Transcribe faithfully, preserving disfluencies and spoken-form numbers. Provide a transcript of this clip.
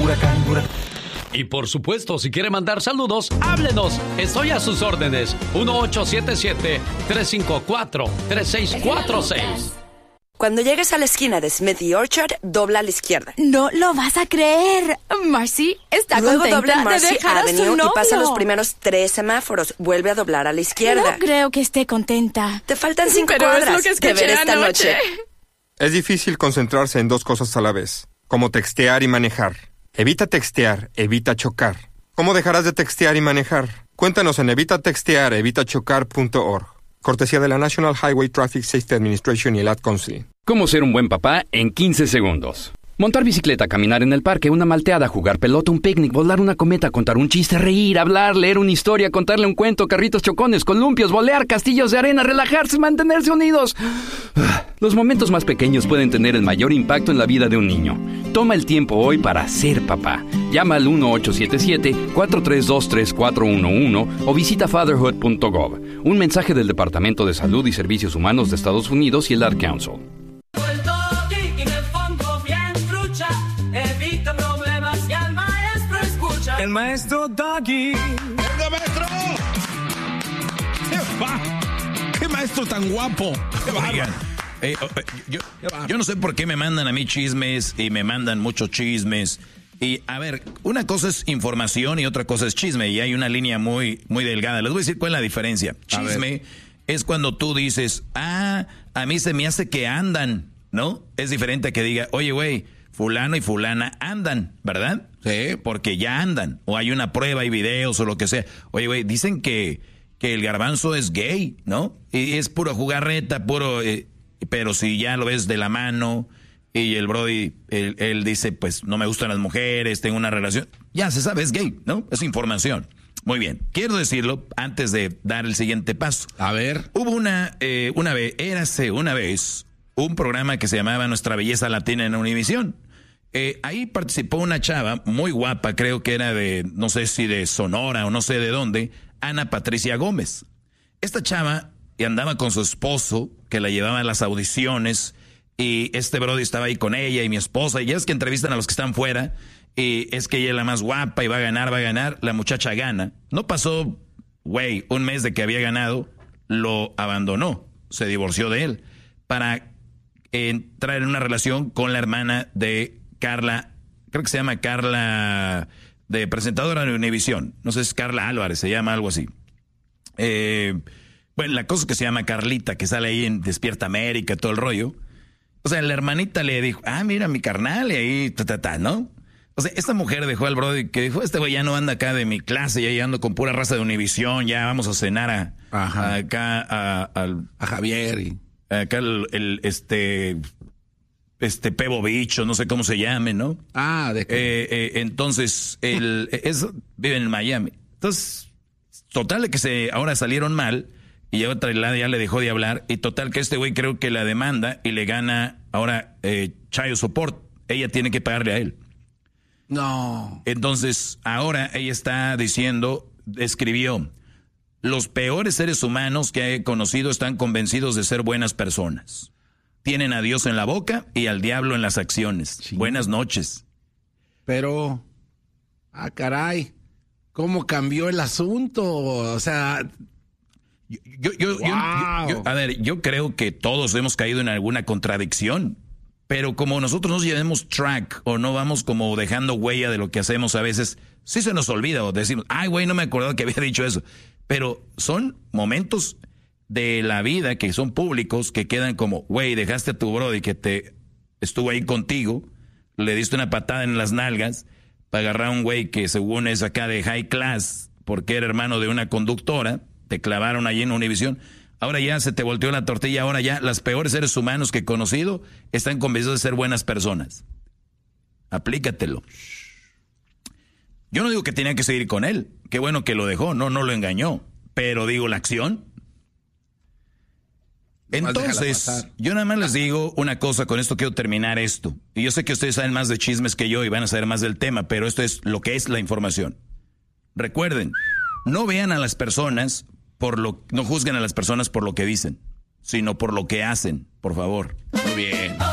huracán, huracán. Y por supuesto, si quiere mandar saludos, háblenos. Estoy a sus órdenes. uno ocho siete siete, tres cinco cuatro, tres seis cuatro seis. Cuando llegues a la esquina de Smith y Orchard, dobla a la izquierda. No lo vas a creer. Marcy está Luego contenta dobla en Marcy de dejar Avenue a su novio. y pasa los primeros tres semáforos. Vuelve a doblar a la izquierda. No creo que esté contenta. Te faltan cinco Pero cuadras. es lo que escuché de ver esta anoche. noche. Es difícil concentrarse en dos cosas a la vez, como textear y manejar. Evita textear, evita chocar. ¿Cómo dejarás de textear y manejar? Cuéntanos en evita textear evita chocar punto org. Cortesía de la National Highway Traffic Safety Administration y el Ad Council. ¿Cómo ser un buen papá en quince segundos? Montar bicicleta, caminar en el parque, una malteada, jugar pelota, un picnic, volar una cometa, contar un chiste, reír, hablar, leer una historia, contarle un cuento, carritos chocones, columpios, volear, castillos de arena, relajarse, mantenerse unidos. Los momentos más pequeños pueden tener el mayor impacto en la vida de un niño. Toma el tiempo hoy para ser papá. Llama al uno ocho siete siete, cuatro tres dos, tres cuatro uno uno o visita fatherhood punto gov. Un mensaje del Departamento de Salud y Servicios Humanos de Estados Unidos y el Ad Council. El maestro Doggy. ¡Venga, maestro! ¡Qué, va! ¡Qué maestro tan guapo! ¡Qué Oigan, eh, eh, yo, yo no sé por qué me mandan a mí chismes y me mandan muchos chismes. Y a ver, una cosa es información y otra cosa es chisme. Y hay una línea muy, muy delgada. Les voy a decir cuál es la diferencia. Chisme es cuando tú dices, ah, a mí se me hace que andan, ¿no? Es diferente a que diga, oye, güey, fulano y fulana andan, ¿verdad? Sí. Porque ya andan. O hay una prueba, hay videos o lo que sea. Oye, güey, dicen que, que el garbanzo es gay, ¿no? Y es puro jugarreta, puro... Eh, pero si ya lo ves de la mano y el brody, él, él dice, pues no me gustan las mujeres, tengo una relación. Ya se sabe, es gay, ¿no? Es información. Muy bien. Quiero decirlo antes de dar el siguiente paso. A ver. Hubo una, eh, una vez, érase una vez, un programa que se llamaba Nuestra Belleza Latina en Univisión. Eh, ahí participó una chava muy guapa, creo que era de, no sé si de Sonora o no sé de dónde, Ana Patricia Gómez. Esta chava andaba con su esposo, que la llevaba a las audiciones, y este brody estaba ahí con ella y mi esposa, y ya es que entrevistan a los que están fuera, y es que ella es la más guapa y va a ganar, va a ganar, la muchacha gana. No pasó, güey, un mes de que había ganado, lo abandonó, se divorció de él, para entrar en una relación con la hermana de Carla, creo que se llama Carla, de presentadora de Univisión. No sé si es Carla Álvarez, se llama algo así. Eh, bueno, la cosa es que se llama Carlita, que sale ahí en Despierta América, todo el rollo. O sea, la hermanita le dijo, ah, mira, mi carnal, y ahí, ta, ta, ta, ¿no? O sea, esta mujer dejó al brody que dijo, este güey ya no anda acá de mi clase, ya ando con pura raza de Univisión, ya vamos a cenar a, a acá a, a, a Javier y acá el, el este... este Pebo Bicho, no sé cómo se llame, ¿no? Ah, de qué. Eh, eh, entonces, él es, vive en Miami. Entonces, total de que se ahora salieron mal y ya otra lado ya le dejó de hablar y total que este güey creo que la demanda y le gana ahora eh, child support. Ella tiene que pagarle a él. No. Entonces, ahora ella está diciendo, escribió, los peores seres humanos que he conocido están convencidos de ser buenas personas. Tienen a Dios en la boca y al diablo en las acciones. Sí. Buenas noches. Pero, ah, caray, ¿cómo cambió el asunto? O sea... Yo, yo, yo, wow. yo, yo, a ver, yo creo que todos hemos caído en alguna contradicción, pero como nosotros no llevamos track o no vamos como dejando huella de lo que hacemos a veces, sí se nos olvida o decimos, ay, güey, no me acordaba que había dicho eso. Pero son momentos de la vida que son públicos, que quedan como, güey, dejaste a tu brody que te estuvo ahí contigo, le diste una patada en las nalgas para agarrar a un güey que según es acá de high class, porque era hermano de una conductora, te clavaron allí en Univisión, ahora ya se te volteó la tortilla, ahora ya los peores seres humanos que he conocido están convencidos de ser buenas personas. Aplícatelo. Yo no digo que tenía que seguir con él, qué bueno que lo dejó, no, no lo engañó, pero digo, la acción... Entonces, yo nada más les digo una cosa, con esto quiero terminar esto. Y yo sé que ustedes saben más de chismes que yo y van a saber más del tema, pero esto es lo que es la información. Recuerden, no vean a las personas por lo, no juzguen a las personas por lo que dicen, sino por lo que hacen, por favor. Muy bien.